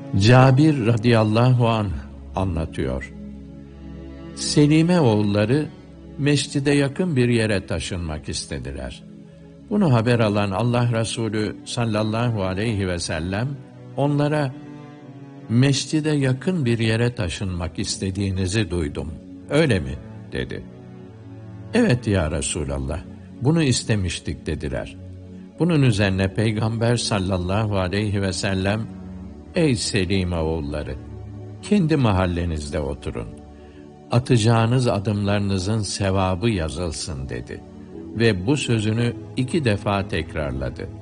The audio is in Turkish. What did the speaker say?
Cabir radıyallahu anh anlatıyor. Selime oğulları mescide yakın bir yere taşınmak istediler. Bunu haber alan Allah Resulü sallallahu aleyhi ve sellem onlara mescide yakın bir yere taşınmak istediğinizi duydum. Öyle mi? Dedi. Evet ya Resulallah, bunu istemiştik dediler. Bunun üzerine Peygamber sallallahu aleyhi ve sellem, ey Selime oğulları, kendi mahallenizde oturun. Atacağınız adımlarınızın sevabı yazılsın dedi. Ve bu sözünü 2 defa tekrarladı.